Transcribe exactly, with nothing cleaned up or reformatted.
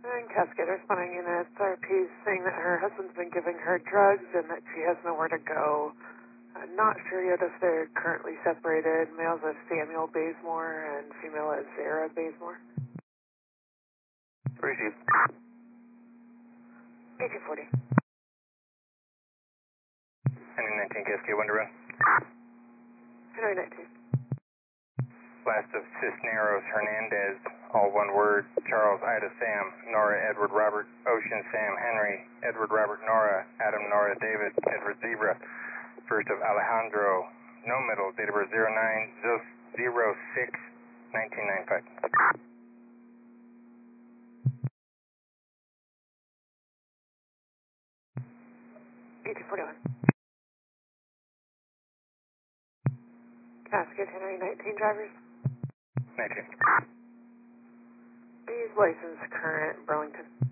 And Cascade responding in S R P saying that her husband's been giving her drugs and that she has nowhere to go. Uh, not sure yet if they're currently separated. Male's a Samuel Bazemore and female is Sarah Bazemore. Receive. eighteen forty. Henry nineteen, Cascade, one to run. Henry nineteen. Last of Cisneros Hernandez, all one word. Charles Ida Sam, Nora Edward Robert, Ocean Sam Henry, Edward Robert Nora, Adam Nora David, Edward Zebra. First of Alejandro, no middle, date of birth zero nine zero six nineteen ninety-five. eighteen forty-one. Cascade Henry nineteen drivers. nineteen. He's licensed current Burlington.